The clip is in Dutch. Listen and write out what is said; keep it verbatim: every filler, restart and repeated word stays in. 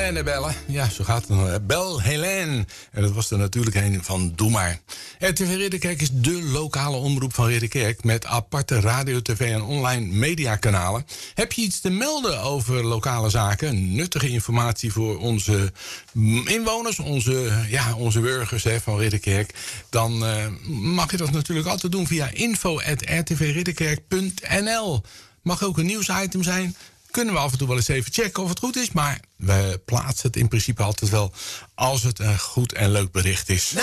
Helene bellen. Ja, zo gaat het dan. Bel Helene. En dat was er natuurlijk een van Doe Maar. R T V Ridderkerk is dé lokale omroep van Ridderkerk met aparte radio, tv en online mediakanalen. Heb je iets te melden over lokale zaken? Nuttige informatie voor onze inwoners, onze, ja, onze burgers hè, van Ridderkerk. Dan uh, mag je dat natuurlijk altijd doen via info at r t v ridderkerk punt n l. Mag ook een nieuwsitem zijn. Kunnen we af en toe wel eens even checken of het goed is. Maar we plaatsen het in principe altijd wel als het een goed en leuk bericht is.